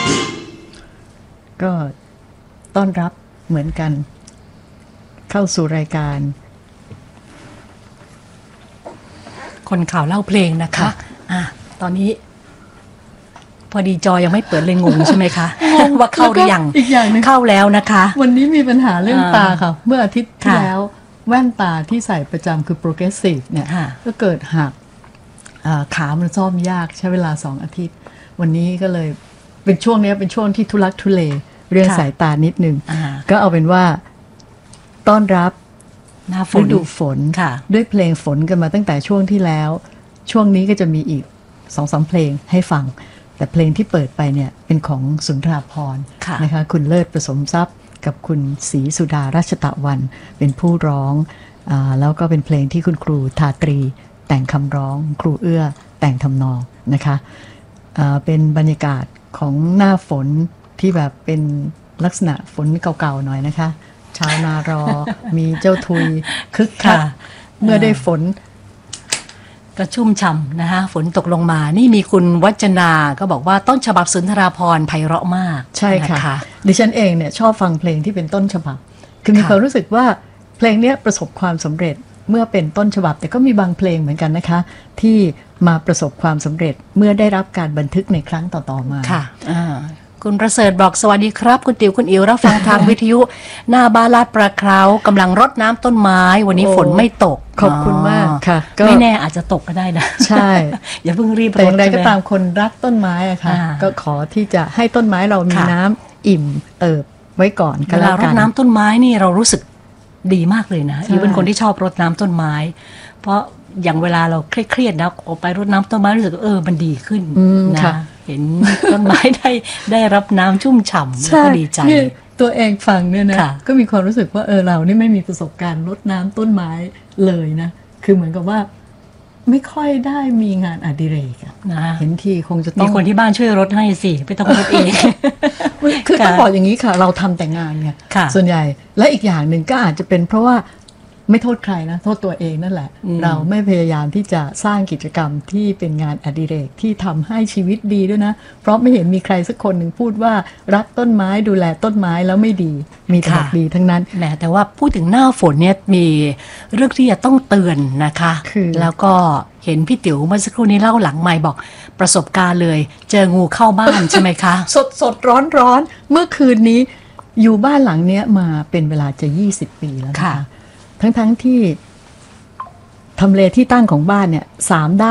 ก็ต้อนรับเหมือนกันเข้าสู่รายการคนข่าวเล่าเพลงนะคะตอนนี้พอดีจอยังไม่เปิดเลยงงใช่ไหมคะว่าเข้าหรือยังอีกอย่างนึงเข้าแล้วนะคะวันนี้มีปัญหาเรื่องตาค่ะเมื่ออาทิตย์ที่แล้วแว่นตาที่ใส่ประจำคือ progressive เนี่ยก็เกิดหักขามันซ่อมยากใช้เวลา2 อาทิตย์วันนี้ก็เลยเป็นช่วงนี้เป็นช่วงที่ทุลักทุเลเรื่องสายตานิดนึงก็เอาเป็นว่าต้อนรับฤดูฝนด้วยเพลงฝนกันมาตั้งแต่ช่วงที่แล้วช่วงนี้ก็จะมีอีก 2-3 เพลงให้ฟังแต่เพลงที่เปิดไปเนี่ยเป็นของสุนทราภรณ์นะคะคุณเลิศประสมทรัพย์กับคุณศรีสุดาราชตะวันเป็นผู้ร้องแล้วก็เป็นเพลงที่คุณครูทาตรีแต่งคำร้องครูเอื้อแต่งทำนองนะคะเป็นบรรยากาศของหน้าฝนที่แบบเป็นลักษณะฝนเก่าๆหน่อยนะคะชาวนารอ มีเจ้าทุยคึกคักเมื่อได้ฝนก็ชุ่มฉ่ำนะคะฝนตกลงมานี่มีคุณวัจนาก็บอกว่าต้นฉบับสุนทราภรณ์ไพเราะมากใช่ค่ะดิฉันเองเนี่ยชอบฟังเพลงที่เป็นต้นฉบับคือมีความรู้สึกว่าเพลงนี้ประสบความสำเร็จเมื่อเป็นต้นฉบับแต่ก็มีบางเพลงเหมือนกันนะคะที่มาประสบความสำเร็จเมื่อได้รับการบันทึกในครั้งต่อๆมาค่ะคุณประเสริฐบอกสวัสดีครับคุณติ๋วคุณอิ๋วรับฟังทางวิทยุหน้าบ้านลาดปลาเครากำลังรดน้ำต้นไม้วันนี้ฝนไม่ตกขอบคุณมากค่ะไม่แน่อาจจะตกก็ได้นะใช่อย่าเพิ่งรีบแต่อย่างไรก็ตามคนรักต้นไม้อะค่ะก็ขอที่จะให้ต้นไม้เรามีน้ำอิ่มเอิบไว้ก่อนก็แล้วกันรดน้ำต้นไม้นี่เรารู้สึกดีมากเลยนะอิ๋วเป็นคนที่ชอบรดน้ำต้นไม้เพราะอย่างเวลาเราเครียดนะออกไปรดน้ำต้นไม้รู้สึกมันดีขึ้นนะเห็นต้นไม้ได้รับน้ำชุ่มฉ่ำก็ดีใจตัวเองฟังเนี่ยนะก็มีความรู้สึกว่าเรานี่ไม่มีประสบการณ์รดน้ำต้นไม้เลยนะคือเหมือนกับว่าไม่ค่อยได้มีงานอดิเรกนะเห็นทีคงจะต้องมีคนที่บ้านช่วยรดให้สิไม่ต้องรดเองคือต้องบอกอย่างนี้ค่ะเราทำแต่งานไงส่วนใหญ่และอีกอย่างหนึ่งก็อาจจะเป็นเพราะว่าไม่โทษใครนะโทษตัวเองนั่นแหละเราไม่พยายามที่จะสร้างกิจกรรมที่เป็นงานอดิเรกที่ทำให้ชีวิตดีด้วยนะเพราะไม่เห็นมีใครสักคนหนึ่งพูดว่ารักต้นไม้ดูแลต้นไม้แล้วไม่ดีมีแต่ดีทั้งนั้นแหมแต่ว่าพูดถึงหน้าฝนเนี่ยมีเรื่องที่จะต้องเตือนนะคะแล้วก็เห็นพี่ติ๋วเมื่อสักครู่นี้เล่าหลังไมค์บอกประสบการณ์เลยเจองูเข้าบ้านใช่ไหมคะสดร้อนเมื่อคืนนี้อยู่บ้านหลังเนี้ยมาเป็นเวลาจะ20 ปีแล้วนะคะทั้งที่ทำเลที่ตั้งของบ้านเนี่ย3 ด้าน